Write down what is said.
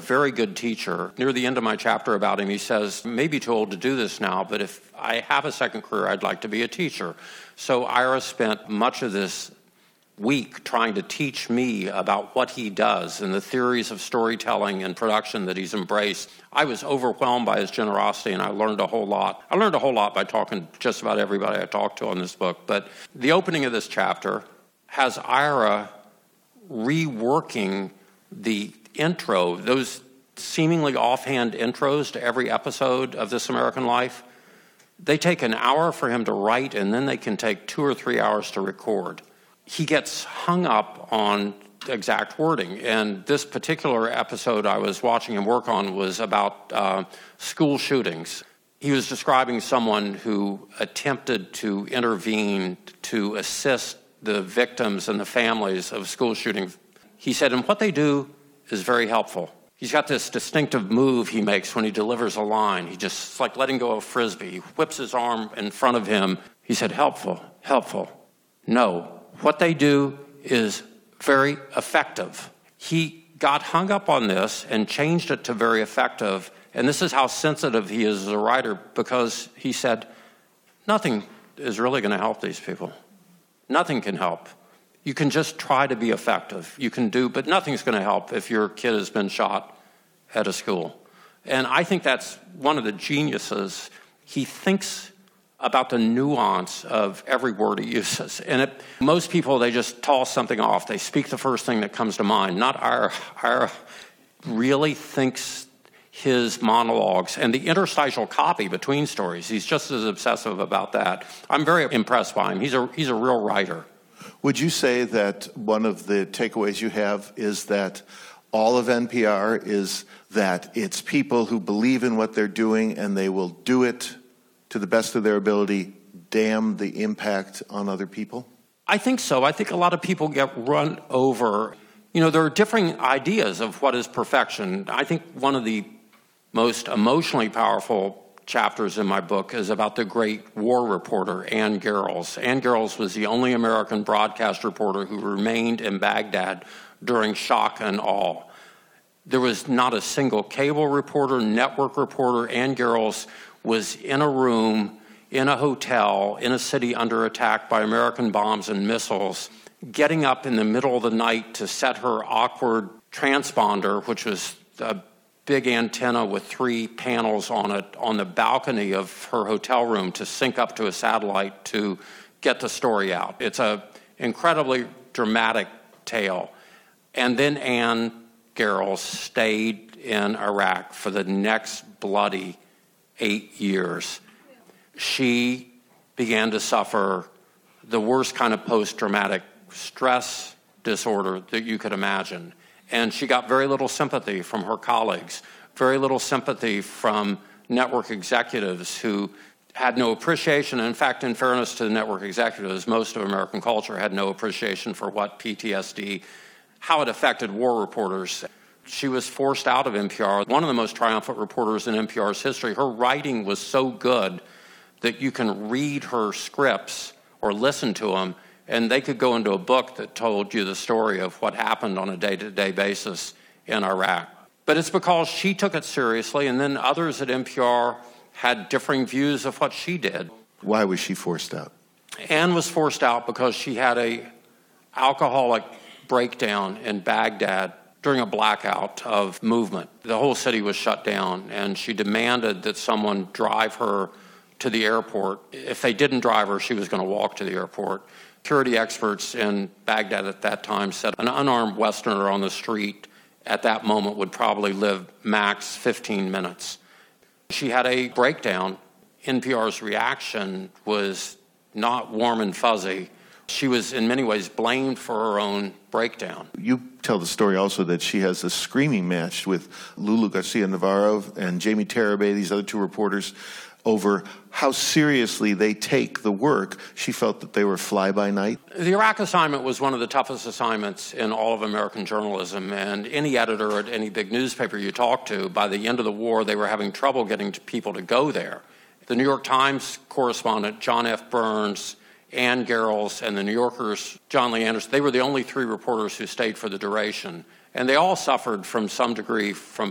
very good teacher. Near the end of my chapter about him, he says, maybe too old to do this now, but if I have a second career, I'd like to be a teacher. So Ira spent much of this week trying to teach me about what he does and the theories of storytelling and production that he's embraced. I was overwhelmed by his generosity, and I learned a whole lot. I learned a whole lot by talking to just about everybody I talked to on this book. But the opening of this chapter has Ira reworking the intro, those seemingly offhand intros to every episode of This American Life. They take an hour for him to write, and then they can take 2 or 3 hours to record. He gets hung up on exact wording. And this particular episode I was watching him work on was about school shootings. He was describing someone who attempted to intervene to assist the victims and the families of school shootings. He said, and what they do is very helpful. He's got this distinctive move he makes when he delivers a line. He just, it's like letting go of a frisbee. He whips his arm in front of him. He said, helpful. No. What they do is very effective. He got hung up on this and changed it to very effective. And this is how sensitive he is as a writer, because he said, nothing is really going to help these people. Nothing can help. You can just try to be effective. You can do, but nothing's going to help if your kid has been shot at a school. And I think that's one of the geniuses. He thinks about the nuance of every word he uses. And most people, they just toss something off. They speak the first thing that comes to mind. Not Ira really thinks his monologues and the interstitial copy between stories. He's just as obsessive about that. I'm very impressed by him. He's a real writer. Would you say that one of the takeaways you have is that all of NPR is that it's people who believe in what they're doing and they will do it to the best of their ability, damn the impact on other people? I think so. I think a lot of people get run over. You know, there are differing ideas of what is perfection. I think one of the most emotionally powerful chapters in my book is about the great war reporter, Ann Garrels. Ann Garrels was the only American broadcast reporter who remained in Baghdad during shock and awe. There was not a single cable reporter, network reporter. Ann Garrels was in a room, in a hotel, in a city under attack by American bombs and missiles, getting up in the middle of the night to set her awkward transponder, which was a big antenna with 3 panels on it, on the balcony of her hotel room to sync up to a satellite to get the story out. It's an incredibly dramatic tale. And then Ann Garrels stayed in Iraq for the next bloody 8 years. She began to suffer the worst kind of post-traumatic stress disorder that you could imagine. And she got very little sympathy from her colleagues, very little sympathy from network executives who had no appreciation. And in fact, in fairness to the network executives, most of American culture had no appreciation for what PTSD, how it affected war reporters. She was forced out of NPR, one of the most triumphant reporters in NPR's history. Her writing was so good that you can read her scripts or listen to them, and they could go into a book that told you the story of what happened on a day-to-day basis in Iraq. But it's because she took it seriously, and then others at NPR had differing views of what she did. Why was she forced out? Ann was forced out because she had an alcoholic breakdown in Baghdad during a blackout of movement. The whole city was shut down, and she demanded that someone drive her to the airport. If they didn't drive her, she was going to walk to the airport. Security experts in Baghdad at that time said an unarmed Westerner on the street at that moment would probably live max 15 minutes. She had a breakdown. NPR's reaction was not warm and fuzzy. She was in many ways blamed for her own breakdown. You tell the story also that she has a screaming match with Lulu Garcia-Navarro and Jamie Tarabay, these other 2 reporters, over how seriously they take the work. She felt that they were fly-by-night. The Iraq assignment was one of the toughest assignments in all of American journalism, and any editor at any big newspaper you talk to, by the end of the war, they were having trouble getting people to go there. The New York Times correspondent, John F. Burns, Ann Garrels, and the New Yorker's John Lee Anderson, they were the only 3 reporters who stayed for the duration. And they all suffered from some degree from